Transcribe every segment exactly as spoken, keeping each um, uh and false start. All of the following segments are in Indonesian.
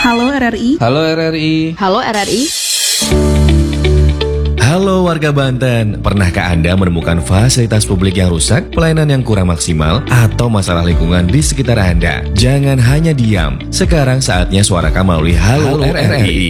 Halo R R I. Halo R R I. Halo R R I. Halo warga Banten, pernahkah Anda menemukan fasilitas publik yang rusak, pelayanan yang kurang maksimal, atau masalah lingkungan di sekitar Anda? Jangan hanya diam, sekarang saatnya suarakan melalui Halo, Halo R R I.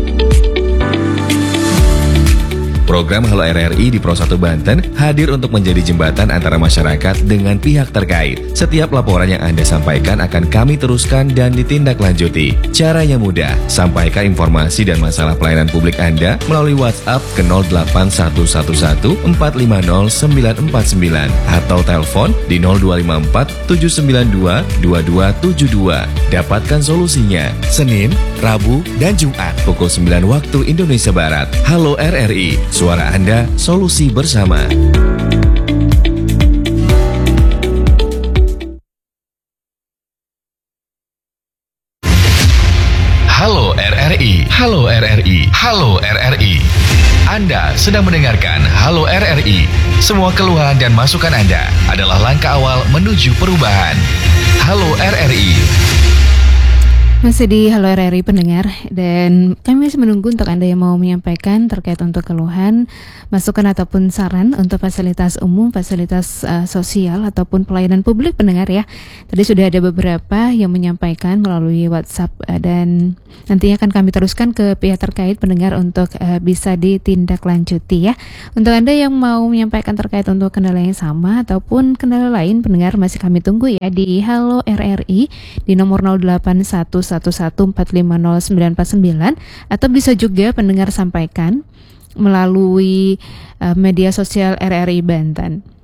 Program Halo R R I di Pro satu Banten hadir untuk menjadi jembatan antara masyarakat dengan pihak terkait. Setiap laporan yang Anda sampaikan akan kami teruskan dan ditindaklanjuti. Caranya mudah, sampaikan informasi dan masalah pelayanan publik Anda melalui WhatsApp ke nol delapan satu satu satu empat lima nol sembilan empat sembilan atau telepon di nol dua lima empat tujuh sembilan dua dua dua tujuh dua. Dapatkan solusinya Senin, Rabu, dan Jumat pukul sembilan waktu Indonesia Barat. Halo R R I. Suara Anda, solusi bersama. Halo R R I, Halo R R I, Halo R R I. Anda sedang mendengarkan Halo R R I. Semua keluhan dan masukan Anda adalah langkah awal menuju perubahan. Halo R R I. Masih di Halo R R I pendengar, dan kami masih menunggu untuk Anda yang mau menyampaikan terkait untuk keluhan, masukan ataupun saran untuk fasilitas umum, fasilitas uh, sosial ataupun pelayanan publik pendengar ya. Tadi sudah ada beberapa yang menyampaikan melalui WhatsApp uh, dan nantinya akan kami teruskan ke pihak terkait pendengar untuk uh, bisa ditindaklanjuti ya. Untuk Anda yang mau menyampaikan terkait untuk kendala yang sama ataupun kendala lain pendengar, masih kami tunggu ya di Halo R R I di nomor nol delapan satu satu satu empat lima nol sembilan empat sembilan, atau bisa juga pendengar sampaikan melalui uh, media sosial R R I Banten.